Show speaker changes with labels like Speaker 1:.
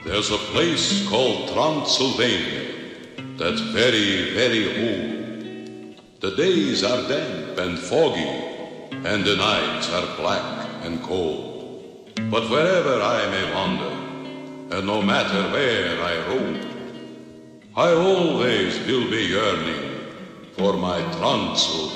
Speaker 1: There's a place called Transylvania that's very, very old. The days are damp and foggy, and the nights are black and cold. But wherever I may wander, and no matter where I roam, I always will be yearning for my Transylvania.